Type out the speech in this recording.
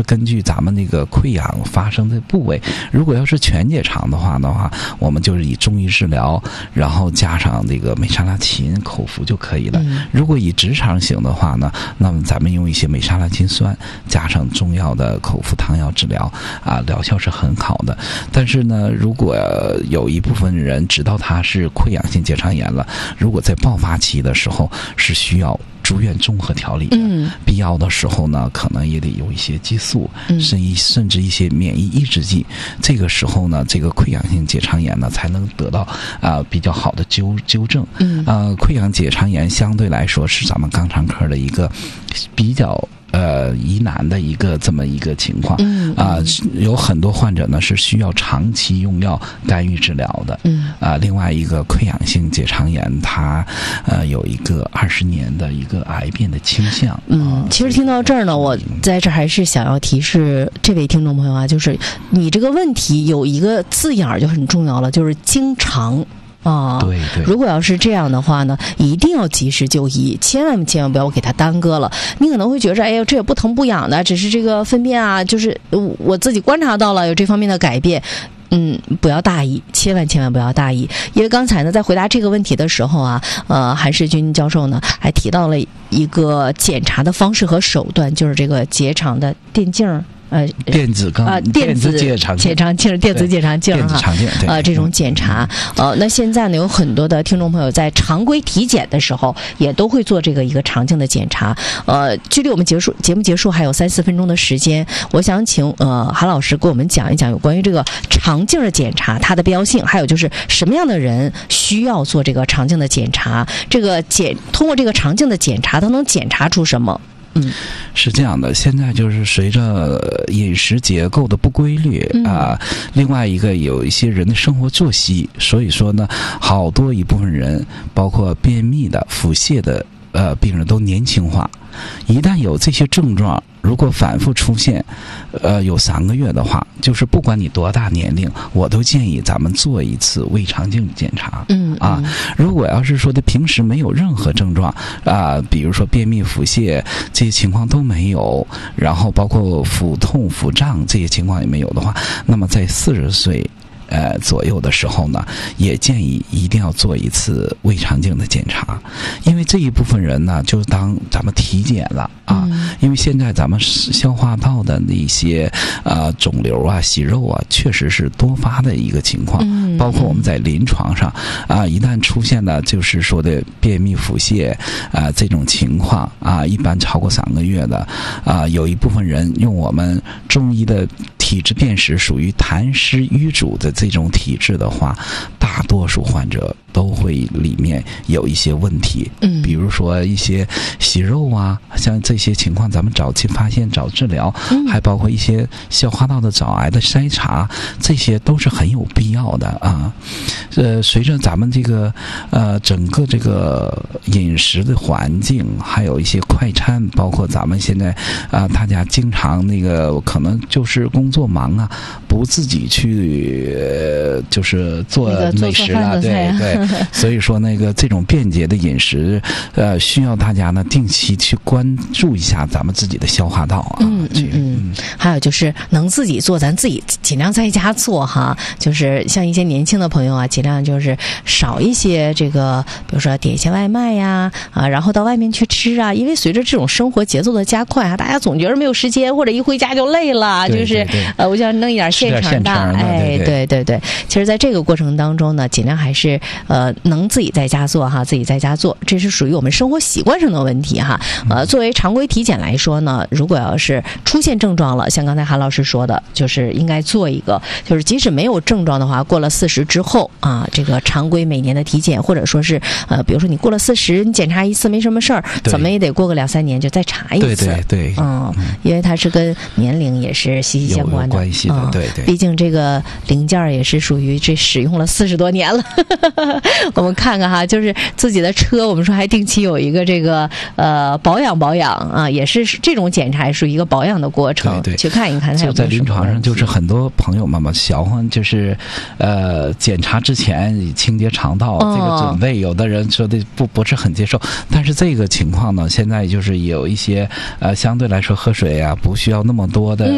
根据咱们那个溃疡发生的部位，如果要是全结肠的话，我们就是以中医治疗，然后加上这个美沙拉嗪口服就可以了。如果以直肠型的话呢，那么咱们用一些美沙拉嗪酸加上中药的口服汤药治疗疗效是很好的。但是呢，如果有一部分人知道他是溃疡性结肠炎了，如果在爆发期的时候是需要住院综合调理的，必要的时候呢，可能也得有一些激素，甚至一些免疫抑制剂。这个时候呢，这个溃疡性结肠炎呢，才能得到比较好的纠正。溃疡结肠炎相对来说是咱们肛肠科的一个比较疑难的这么一个情况。有很多患者呢是需要长期用药干预治疗的。另外一个溃疡性结肠炎，它有一个20年的一个癌变的倾向。 其实听到这儿呢，我在这还是想要提示这位听众朋友啊，就是你这个问题有一个字眼就很重要了，就是经常。 对， 如果要是这样的话呢，一定要及时就医，千万不要给它耽搁了。你可能会觉着，哎呀，这也不疼不痒的，只是这个粪便啊，就是我自己观察到了有这方面的改变。不要大意，千万不要大意。因为刚才呢，在回答这个问题的时候啊，韩世军教授呢还提到了一个检查的方式和手段，就是这个结肠的电镜。 电子结肠镜， 电子结肠镜哈，这种检查。那现在呢，有很多的听众朋友在常规体检的时候，也都会做这个一个肠镜的检查。距离我们节目结束还有3-4分钟的时间，我想请韩老师给我们讲一讲有关于这个肠镜的检查，它的必要性，还有就是什么样的人需要做这个肠镜的检查，通过这个肠镜的检查，它能检查出什么？ 是这样的，现在就是随着饮食结构的不规律另外一个有一些人的生活作息，所以说呢，好多一部分人，包括便秘的、腹泻的病人都年轻化。一旦有这些症状，如果反复出现有3个月的话，就是不管你多大年龄，我都建议咱们做一次胃肠镜检查。如果要是说的平时没有任何症状比如说便秘、腹泻这些情况都没有，然后包括腹痛、腹胀这些情况也没有的话，那么在40岁左右的时候呢，也建议一定要做一次胃肠镜的检查。因为这一部分人呢，就当咱们体检了因为现在咱们消化道的那些肿瘤息肉确实是多发的一个情况。包括我们在临床上一旦出现了就是说的便秘、腹泻这种情况一般超过3个月的有一部分人用我们中医的体质辨识属于痰湿瘀阻的这种体质的话，大多数患者都会里面有一些问题。比如说一些息肉像这些情况咱们早期发现早治疗，还包括一些消化道的早癌的筛查，这些都是很有必要的随着咱们这个整个这个饮食的环境，还有一些快餐，包括咱们现在大家经常那个可能就是工作忙不自己去就是做美食了，对，所以说那个这种便捷的饮食需要大家呢定期去关注一下咱们自己的消化道还有就是能自己做，咱自己尽量在家做哈。就是像一些年轻的朋友尽量就是少一些这个，比如说点一些外卖然后到外面去吃因为随着这种生活节奏的加快大家总觉得没有时间，或者一回家就累了，就是我想弄一点现成的，对。其实在这个过程当中呢，尽量还是能自己在家做自己在家做，这是属于我们生活习惯上的问题作为常规体检来说呢，如果要是出现症状了，像刚才韩老师说的，就是应该做一个，就是即使没有症状的话，过了40之后这个常规每年的体检，或者说是比如说你过了40，你检查一次没什么事儿，怎么也得过个2-3年就再查一次。对，因为它是跟年龄也是息息相关的， 有关系的，对。 毕竟这个零件也是属于这使用了40多年了。我们看看就是自己的车，我们说还定期有一个这个保养也是这种检查，属于一个保养的过程，对，去看一看它有没有什么问题。就在临床上，就是很多朋友慢慢小欢，就是检查之前清洁肠道这个准备，有的人说的不是很接受，但是这个情况呢，现在就是有一些相对来说喝水不需要那么多的